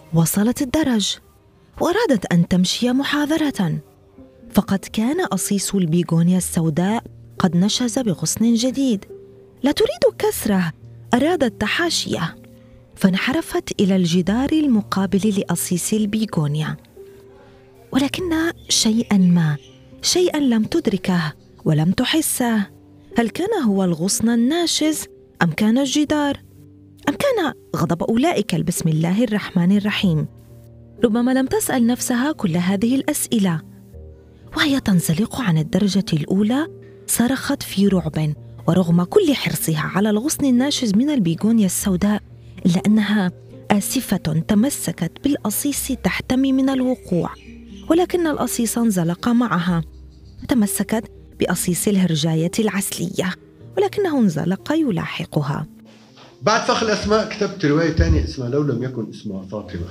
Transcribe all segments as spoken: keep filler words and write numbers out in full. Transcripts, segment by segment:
وصلت الدرج وأرادت أن تمشي محاذرة، فقد كان أصيص البيغونيا السوداء قد نشز بغصن جديد. لا تريد كسره، أرادت تحاشيه، فانحرفت إلى الجدار المقابل لأصيص البيغونيا، ولكن شيئاً ما شيئاً لم تدركه ولم تحسه. هل كان هو الغصن الناشز أم كان الجدار؟ أم كان غضب أولئك بسم الله الرحمن الرحيم؟ ربما لم تسأل نفسها كل هذه الأسئلة، وهي تنزلق عن الدرجة الأولى صرخت في رعب، ورغم كل حرصها على الغصن الناشز من البيغونيا السوداء إلا أنها آسفة تمسكت بالأصيص تحتمي من الوقوع، ولكن الأصيص انزلق معها. تمسكت بأصيص الهرجاية العسلية، ولكنه انزلق يلاحقها. بعد فخ الأسماء كتبت رواية تانية اسمها لو لم يكن اسمها فاطمة.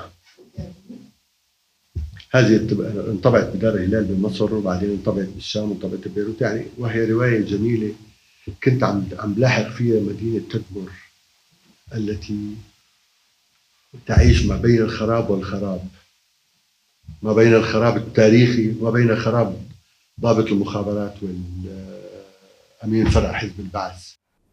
هذه انطبعت بدار الهلال بمصر، وبعدين انطبعت بالشام وانطبعت ببيروت، يعني وهي رواية جميلة. كنت عم عم لاحق فيها مدينة تدمر التي تعيش ما بين الخراب والخراب، ما بين الخراب التاريخي وما بين خراب ضابط المخابرات والأمين فرع حزب البعث.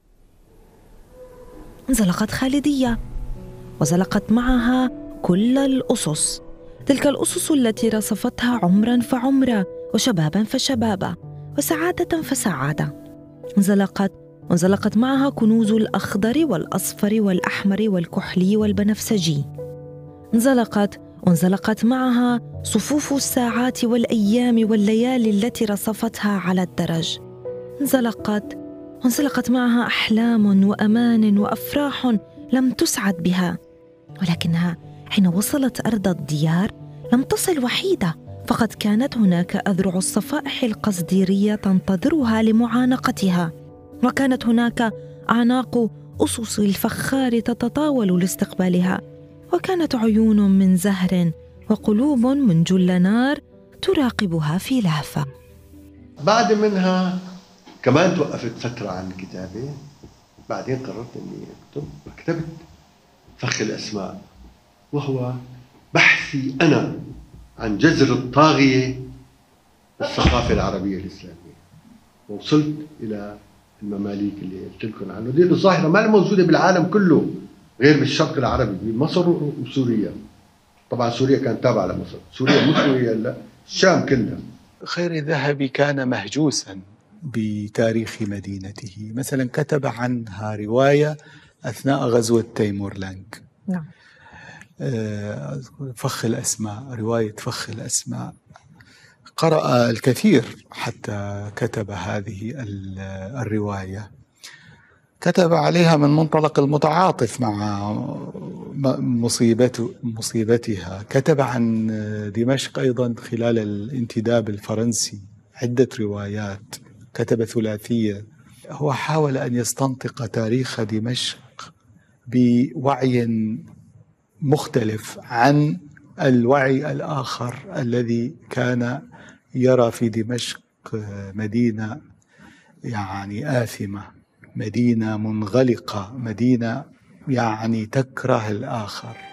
انزلقت خالدية وزلقت معها كل الأسس، تلك الأسس التي رصفتها عمراً فعمرا وشباباً فشبابا وسعادة فسعادة. انزلقت وانزلقت معها كنوز الأخضر والأصفر والأحمر والكحلي والبنفسجي. انزلقت وانزلقت معها صفوف الساعات والأيام والليالي التي رصفتها على الدرج. انزلقت وانزلقت معها أحلام وأمان وأفراح لم تسعد بها، ولكنها حين وصلت أرض الديار لم تصل وحيدة، فقد كانت هناك أذرع الصفائح القصديرية تنتظرها لمعانقتها، وكانت هناك أعناق أسس الفخار تتطاول لاستقبالها، وكانت عيون من زهر وقلوب من جل نار تراقبها في لهفة. بعد منها كمان توقفت فترة عن الكتابة، بعدين قررت أني أكتب، كتبت فخ الأسماء، وهو بحثي أنا عن جذر الطاغية الثقافة العربية الإسلامية، ووصلت إلى المماليك اللي قلت لكم عنه. دي الظاهرة ما موجودة بالعالم كله غير بالشرق العربي، بمصر وسوريا. طبعا سوريا كانت تابعة لمصر، سوريا مش سوريا، لا الشام كلها. خيري الذهبي كان مهجوسا بتاريخ مدينته، مثلا كتب عنها رواية أثناء غزوة تيمورلانك. نعم. فخ الأسماء، رواية فخ الأسماء، قرأ الكثير حتى كتب هذه الرواية. كتب عليها من منطلق المتعاطف مع مصيبته مصيبتها. كتب عن دمشق أيضا خلال الانتداب الفرنسي عدة روايات، كتب ثلاثية. هو حاول أن يستنطق تاريخ دمشق بوعي مختلف عن الوعي الآخر الذي كان يرى في دمشق مدينة يعني آثمة، مدينة منغلقة، مدينة يعني تكره الآخر.